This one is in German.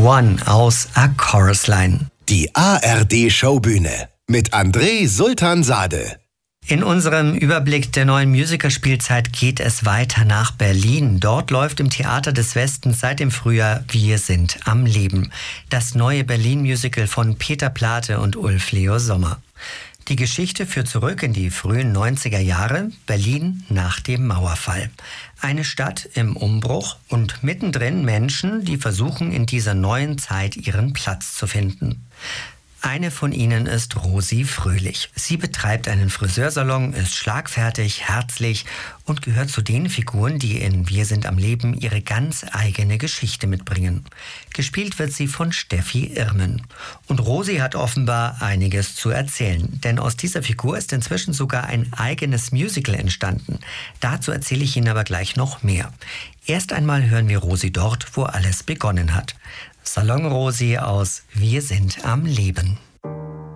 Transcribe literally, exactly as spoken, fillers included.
One aus A Chorus Line. Die A R D-Showbühne mit André Sultan-Sade. In unserem Überblick der neuen Musical-Spielzeit geht es weiter nach Berlin. Dort läuft im Theater des Westens seit dem Frühjahr Wir sind am Leben. Das neue Berlin-Musical von Peter Plate und Ulf Leo Sommer. Die Geschichte führt zurück in die frühen neunziger Jahre, Berlin nach dem Mauerfall. Eine Stadt im Umbruch und mittendrin Menschen, die versuchen, in dieser neuen Zeit ihren Platz zu finden. Eine von ihnen ist Rosi Fröhlich. Sie betreibt einen Friseursalon, ist schlagfertig, herzlich und gehört zu den Figuren, die in Wir sind am Leben ihre ganz eigene Geschichte mitbringen. Gespielt wird sie von Steffi Irmen. Und Rosi hat offenbar einiges zu erzählen, denn aus dieser Figur ist inzwischen sogar ein eigenes Musical entstanden. Dazu erzähle ich Ihnen aber gleich noch mehr. Erst einmal hören wir Rosi dort, wo alles begonnen hat. Salon Rosi aus Wir sind am Leben.